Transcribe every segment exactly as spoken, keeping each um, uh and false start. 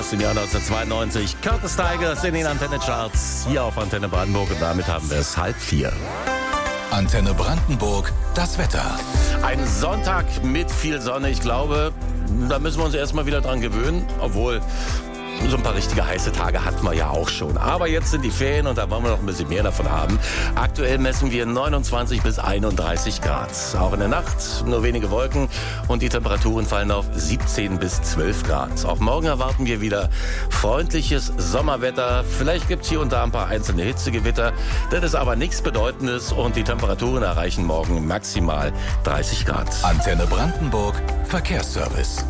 aus dem Jahr neunzehnhundertzweiundneunzig. Curtis Tigers in den Antenne-Charts hier auf Antenne Brandenburg. Und damit haben wir es halb vier. Antenne Brandenburg, das Wetter. Ein Sonntag mit viel Sonne. Ich glaube, da müssen wir uns erstmal wieder dran gewöhnen. Obwohl, so ein paar richtige heiße Tage hatten wir ja auch schon. Aber jetzt sind die Ferien und da wollen wir noch ein bisschen mehr davon haben. Aktuell messen wir neunundzwanzig bis einunddreißig Grad. Auch in der Nacht nur wenige Wolken und die Temperaturen fallen auf siebzehn bis zwölf Grad. Auch morgen erwarten wir wieder freundliches Sommerwetter. Vielleicht gibt es hier und da ein paar einzelne Hitzegewitter. Das ist aber nichts Bedeutendes und die Temperaturen erreichen morgen maximal dreißig Grad. Antenne Brandenburg, Verkehrsservice.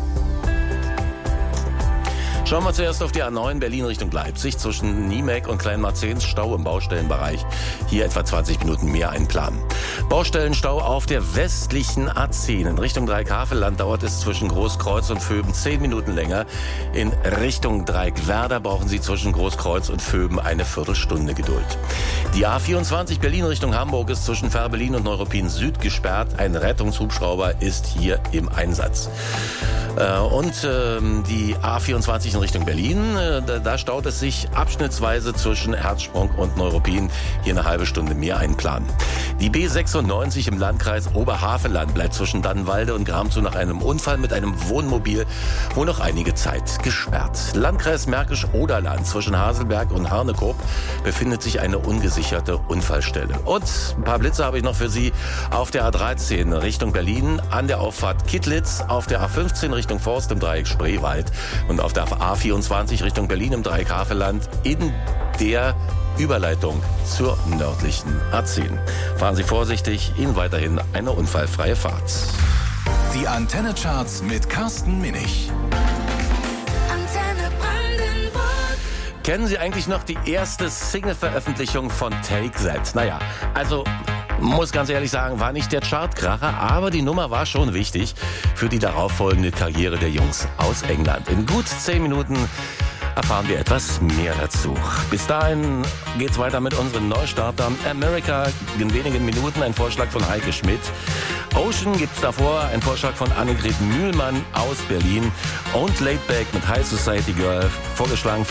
Schauen wir zuerst auf die A neun Berlin Richtung Leipzig. Zwischen Niemek und Kleinmarzens Stau im Baustellenbereich. Hier etwa zwanzig Minuten mehr einplanen. Baustellenstau auf der westlichen A zehn. In Richtung Dreieckhavelland dauert es zwischen Großkreuz und Vöben zehn Minuten länger. In Richtung Dreieckwerder brauchen Sie zwischen Großkreuz und Vöben eine Viertelstunde Geduld. Die A vierundzwanzig Berlin Richtung Hamburg ist zwischen Fährberlin und Neuruppin Süd gesperrt. Ein Rettungshubschrauber ist hier im Einsatz. Und die A vierundzwanzig in Richtung Berlin, da staut es sich abschnittsweise zwischen Herzsprung und Neuruppin. Hier eine halbe Stunde mehr einplanen. Die B sechsundneunzig im Landkreis Oberhavelland bleibt zwischen Dannenwalde und Gramzow nach einem Unfall mit einem Wohnmobil wohl noch einige Zeit gesperrt. Landkreis Märkisch-Oderland zwischen Haselberg und Harnekoop befindet sich eine ungesicherte Unfallstelle. Und ein paar Blitze habe ich noch für Sie auf der A dreizehn Richtung Berlin, an der Auffahrt Kittlitz, auf der A fünfzehn Richtung Forst im Dreieck Spreewald und auf der A vierundzwanzig Richtung Berlin im Dreieck Havelland in der Überleitung zur nördlichen A zehn. Fahren Sie vorsichtig, Ihnen weiterhin eine unfallfreie Fahrt. Die Antenne-Charts mit Carsten Minich. Antenne Brandenburg. Kennen Sie eigentlich noch die erste Single-Veröffentlichung von Take That? Naja, also muss ganz ehrlich sagen, war nicht der Chartkracher, aber die Nummer war schon wichtig für die darauffolgende Karriere der Jungs aus England. In gut zehn Minuten erfahren wir etwas mehr dazu. Bis dahin geht's weiter mit unseren Neustartern. America in wenigen Minuten, ein Vorschlag von Heike Schmidt. Ocean gibt's davor, ein Vorschlag von Annegret Mühlmann aus Berlin. Und Laidback mit High Society Girl, vorgeschlagen von